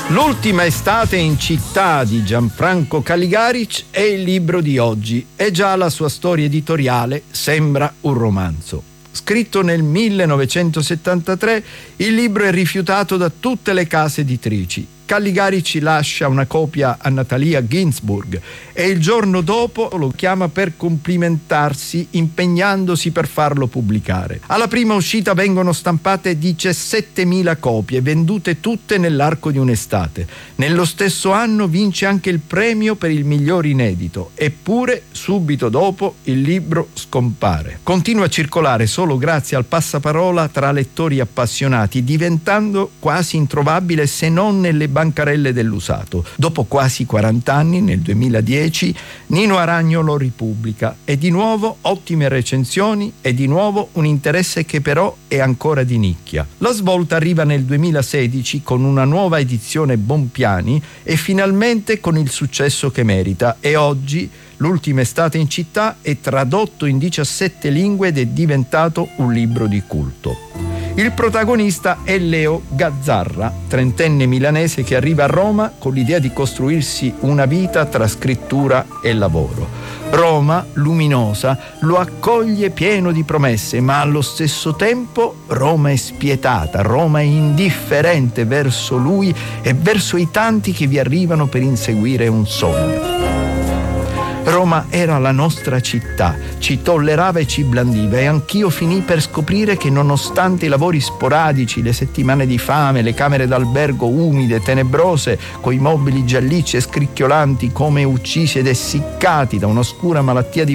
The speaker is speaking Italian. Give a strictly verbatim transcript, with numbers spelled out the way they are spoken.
L'ultima estate in città di Gianfranco Caligaric è il libro di oggi e già la sua storia editoriale sembra un romanzo. Scritto nel millenovecentosettantatré, il libro è rifiutato da tutte le case editrici. Caligaric lascia una copia a Natalia Ginzburg e il giorno dopo lo chiama per complimentarsi impegnandosi per farlo pubblicare. Alla prima uscita vengono stampate diciassettemila copie, vendute tutte nell'arco di un'estate. Nello stesso anno vince anche il premio per il miglior inedito, eppure subito dopo il libro scompare. Continua a circolare solo grazie al passaparola tra lettori appassionati, diventando quasi introvabile se non nelle bancarelle dell'usato. Dopo quasi quaranta anni, nel duemiladieci, Nino Aragno lo ripubblica e di nuovo ottime recensioni e di nuovo un interesse che però è ancora di nicchia. La svolta arriva nel duemilasedici con una nuova edizione Bompiani e finalmente con il successo che merita, e oggi L'ultima estate in città è tradotto in diciassette lingue ed è diventato un libro di culto. Il protagonista è Leo Gazzarra, trentenne milanese che arriva a Roma con l'idea di costruirsi una vita tra scrittura e lavoro. Roma, luminosa, lo accoglie pieno di promesse, ma allo stesso tempo Roma è spietata, Roma è indifferente verso lui e verso i tanti che vi arrivano per inseguire un sogno. Roma era la nostra città, ci tollerava e ci blandiva, e anch'io finii per scoprire che nonostante i lavori sporadici, le settimane di fame, le camere d'albergo umide, tenebrose, coi mobili giallicci e scricchiolanti come uccisi ed essiccati da un'oscura malattia di